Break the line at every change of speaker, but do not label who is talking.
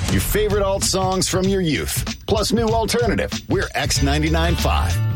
Your favorite alt songs from your youth, plus new alternative. We're X99.5.